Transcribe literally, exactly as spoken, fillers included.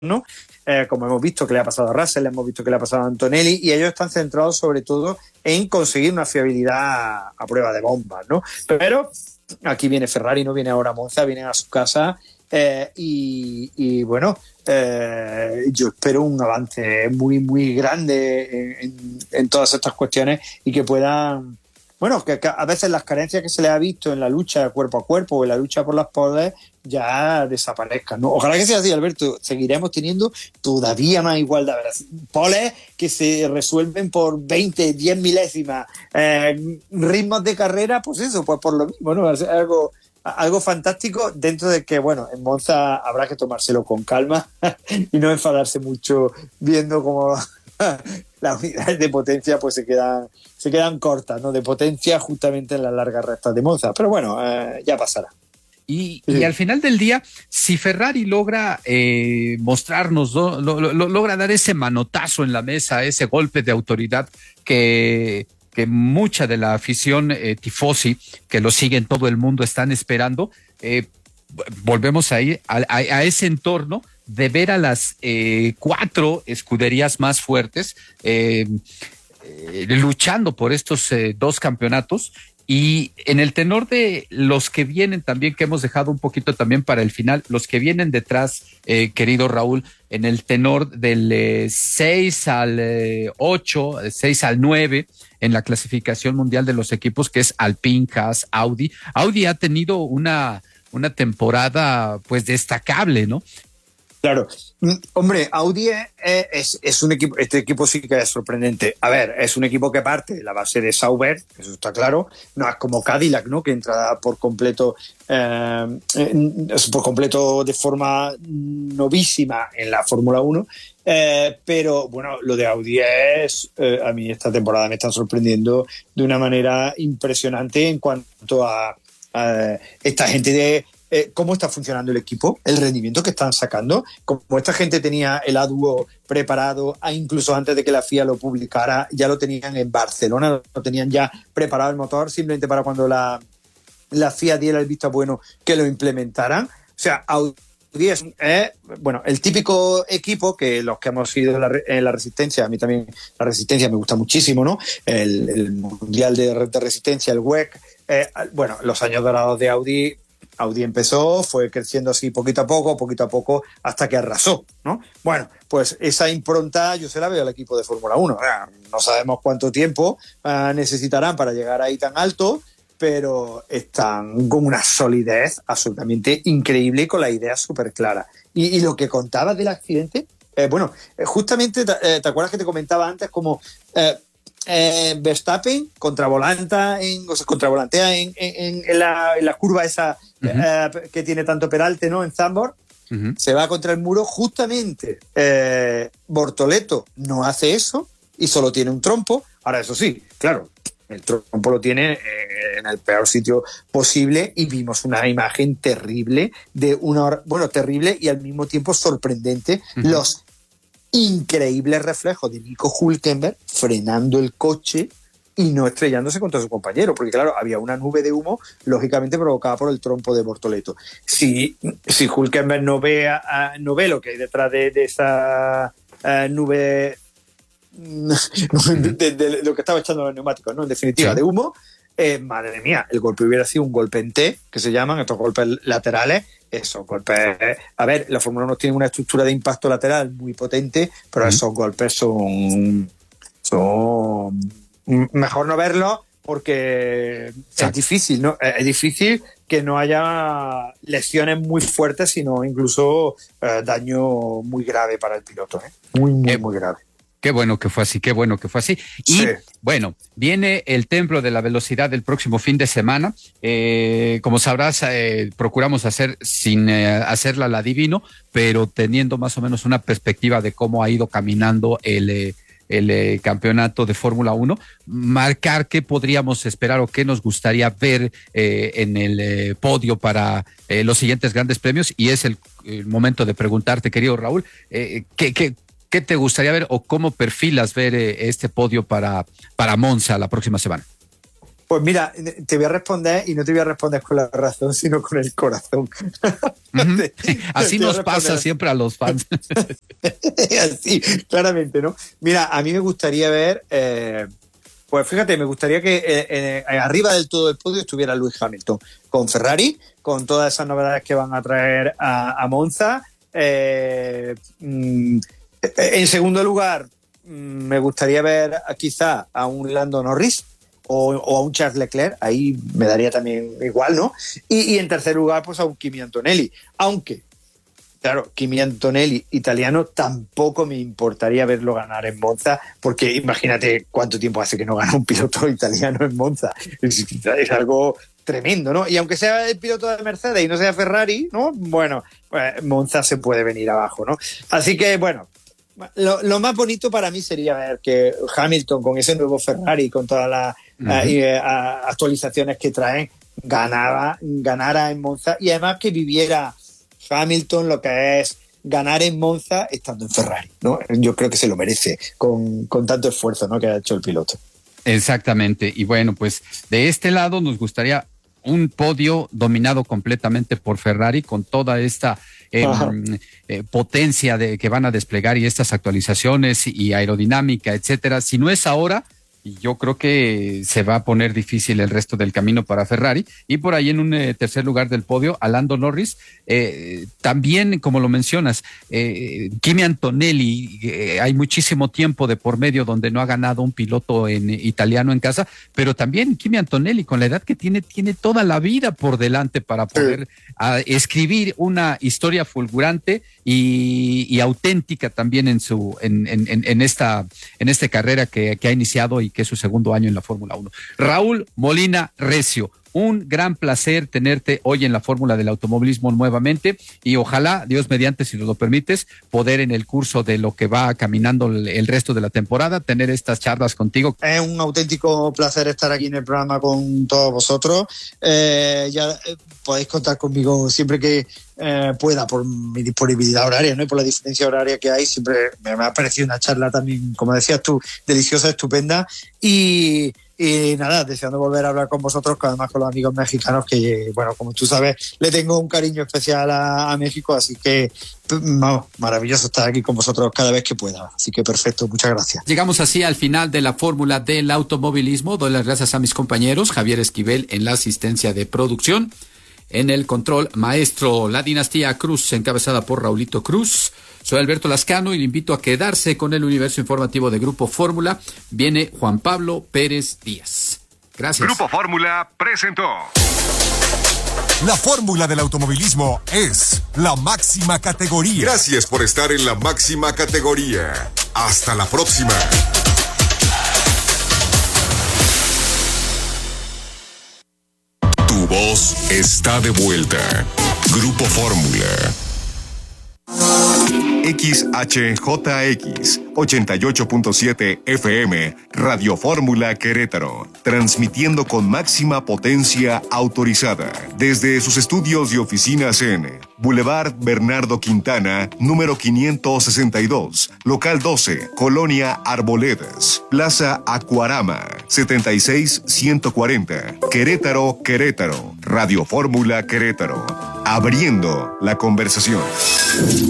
¿no? Eh, como hemos visto que le ha pasado a Russell, hemos visto que le ha pasado a Antonelli, y ellos están centrados sobre todo en conseguir una fiabilidad a prueba de bombas, ¿no? Pero aquí viene Ferrari, no viene ahora Monza, vienen a su casa eh, y, y bueno, eh, yo espero un avance muy, muy grande en, en, en todas estas cuestiones y que puedan, bueno, que, que a veces las carencias que se les ha visto en la lucha cuerpo a cuerpo o en la lucha por las poles ya desaparezcan, ¿no? Ojalá que sea así, Alberto. Seguiremos teniendo todavía más igualdad. Poles que se resuelven por veinte, diez milésimas. Eh, ritmos de carrera, pues eso, pues por lo mismo, ¿no? Es algo, algo fantástico, dentro de que, bueno, en Monza habrá que tomárselo con calma y no enfadarse mucho viendo cómo las unidades de potencia pues se quedan, se quedan cortas, ¿no? De potencia justamente en las largas rectas de Monza. Pero bueno, eh, ya pasará. Y, y al final del día, si Ferrari logra eh, mostrarnos, lo, lo, lo, logra dar ese manotazo en la mesa, ese golpe de autoridad que, que mucha de la afición eh, tifosi, que lo sigue en todo el mundo, están esperando, eh, volvemos ahí a, a, a ese entorno de ver a las eh, cuatro escuderías más fuertes eh, eh, luchando por estos eh, dos campeonatos. Y en el tenor de los que vienen también, que hemos dejado un poquito también para el final, los que vienen detrás, eh, querido Raúl, en el tenor del eh, seis al ocho, seis al nueve, en la clasificación mundial de los equipos, que es Alpine, Haas, Audi. Audi ha tenido una, una temporada pues destacable, ¿no? Claro. Hombre, Audi es, es, es un equipo, este equipo sí que es sorprendente. A ver, es un equipo que parte de la base de Sauber, eso está claro. No es como Cadillac, ¿no? Que entra por completo, eh, por completo de forma novísima en la Fórmula uno. Eh, pero bueno, lo de Audi es, eh, a mí esta temporada me está sorprendiendo de una manera impresionante en cuanto a, a esta gente de Eh, cómo está funcionando el equipo, el rendimiento que están sacando, como esta gente tenía el A D U O preparado, incluso antes de que la F I A lo publicara, ya lo tenían en Barcelona, lo tenían ya preparado el motor, simplemente para cuando la, la F I A diera el visto bueno que lo implementaran. O sea, Audi es, eh, bueno, el típico equipo que los que hemos ido en la, en la Resistencia, a mí también la Resistencia me gusta muchísimo, ¿no? El, el Mundial de, de Resistencia, el W E C, eh, bueno, los años dorados de Audi. Audi empezó, fue creciendo así poquito a poco, poquito a poco, hasta que arrasó, ¿no? Bueno, pues esa impronta yo se la veo al equipo de Fórmula uno. No sabemos cuánto tiempo uh, necesitarán para llegar ahí tan alto, pero están con una solidez absolutamente increíble y con la idea súper clara. Y, y lo que contabas del accidente, eh, bueno, eh, justamente, eh, ¿te acuerdas que te comentaba antes como... Eh, Eh, Verstappen contravolanta en, o sea, contravolantea en, en, en, la, en la curva esa uh-huh. eh, que tiene tanto peralte, ¿no? En Zandvoort, uh-huh. Se va contra el muro. Justamente eh, Bortoleto no hace eso y solo tiene un trompo. Ahora, eso sí, claro, el trompo lo tiene eh, en el peor sitio posible y vimos una imagen terrible de una, bueno, terrible y al mismo tiempo sorprendente, uh-huh. Los increíble reflejo de Nico Hülkenberg frenando el coche y no estrellándose contra su compañero, porque claro, había una nube de humo lógicamente provocada por el trompo de Bortoleto. Si, si Hülkenberg no ve, a, no ve lo que hay detrás de, de esa uh, nube de, de, de lo que estaba echando los neumáticos, ¿no? En definitiva, sí. De humo, eh, madre mía, el golpe hubiera sido un golpe en T, que se llaman estos golpes laterales. Esos golpes, a ver, la Fórmula uno tiene una estructura de impacto lateral muy potente, pero uh-huh. Esos golpes son, son mejor no verlos porque exacto. Es difícil, ¿no? Es difícil que no haya lesiones muy fuertes, sino incluso eh, daño muy grave para el piloto, ¿eh? Muy, muy, eh, muy grave. Qué bueno que fue así, qué bueno que fue así. Y sí. Bueno, viene el Templo de la Velocidad el próximo fin de semana. Eh, como sabrás, eh, procuramos hacer sin eh, hacerla la adivino, pero teniendo más o menos una perspectiva de cómo ha ido caminando el, eh, el eh, campeonato de Fórmula uno, marcar qué podríamos esperar o qué nos gustaría ver eh, en el eh, podio para eh, los siguientes grandes premios. Y es el, el momento de preguntarte, querido Raúl, eh, ¿qué, qué ¿qué te gustaría ver o cómo perfilas ver eh, este podio para, para Monza la próxima semana? Pues mira, te voy a responder y no te voy a responder con la razón, sino con el corazón. Uh-huh. te, Así te nos pasa siempre a los fans. Así, claramente, ¿no? Mira, a mí me gustaría ver, eh, pues fíjate, me gustaría que eh, eh, arriba del todo del podio estuviera Lewis Hamilton, con Ferrari, con todas esas novedades que van a traer a, a Monza. Eh, mm, en segundo lugar, mm, me gustaría ver a, quizá a un Lando Norris, O, o a un Charles Leclerc, ahí me daría también igual, ¿no? Y, y en tercer lugar, pues a un Kimi Antonelli. Aunque, claro, Kimi Antonelli, italiano, tampoco me importaría verlo ganar en Monza, porque imagínate cuánto tiempo hace que no gana un piloto italiano en Monza. Es, es algo tremendo, ¿no? Y aunque sea el piloto de Mercedes y no sea Ferrari, ¿no? Bueno, pues Monza se puede venir abajo, ¿no? Así que, bueno, Lo, lo más bonito para mí sería ver que Hamilton, con ese nuevo Ferrari, con todas las uh-huh. eh, actualizaciones que traen, ganaba, ganara en Monza, y además que viviera Hamilton lo que es ganar en Monza estando en Ferrari, ¿no? Yo creo que se lo merece con, con tanto esfuerzo, ¿no?, que ha hecho el piloto. Exactamente. Y bueno, pues de este lado nos gustaría un podio dominado completamente por Ferrari, con toda esta eh, eh, potencia de que van a desplegar y estas actualizaciones y aerodinámica, etcétera. Si no es ahora, yo creo que se va a poner difícil el resto del camino para Ferrari. Y por ahí en un eh, tercer lugar del podio, a Lando Norris. Eh, también, como lo mencionas, eh, Kimi Antonelli, eh, hay muchísimo tiempo de por medio donde no ha ganado un piloto en eh, italiano en casa, pero también Kimi Antonelli, con la edad que tiene, tiene toda la vida por delante para poder sí. a, escribir una historia fulgurante y, y auténtica también en su en, en, en esta en esta carrera que, que ha iniciado y que es su segundo año en la Fórmula uno. Raúl Molina Recio, un gran placer tenerte hoy en la Fórmula del Automovilismo nuevamente, y ojalá, Dios mediante, si nos lo permites, poder en el curso de lo que va caminando el, el resto de la temporada, tener estas charlas contigo. Es un auténtico placer estar aquí en el programa con todos vosotros. Eh, ya eh, podéis contar conmigo siempre que eh, pueda, por mi disponibilidad horaria, ¿no?, y por la diferencia horaria que hay. Siempre me, me ha parecido una charla también, como decías tú, deliciosa, estupenda, y Y nada, deseando volver a hablar con vosotros, además con los amigos mexicanos, que, bueno, como tú sabes, le tengo un cariño especial a, a México, así que, vamos, maravilloso estar aquí con vosotros cada vez que pueda. Así que perfecto, muchas gracias. Llegamos así al final de la Fórmula del Automovilismo. Doy las gracias a mis compañeros, Javier Esquivel en la asistencia de producción, en el control maestro, la dinastía Cruz, encabezada por Raulito Cruz. Soy Alberto Lascano y le invito a quedarse con el universo informativo de Grupo Fórmula. Viene Juan Pablo Pérez Díaz. Gracias. Grupo Fórmula presentó. La Fórmula del Automovilismo es la máxima categoría. Gracias por estar en la máxima categoría. Hasta la próxima. Tu voz está de vuelta. Grupo Fórmula. X H J X ochenta y ocho punto siete F M, Radio Fórmula Querétaro, transmitiendo con máxima potencia autorizada desde sus estudios y oficinas en Boulevard Bernardo Quintana, número quinientos sesenta y dos, local doce, Colonia Arboledas, Plaza Acuarama, setenta y seis ciento cuarenta, Querétaro, Querétaro, Radio Fórmula Querétaro, abriendo la conversación.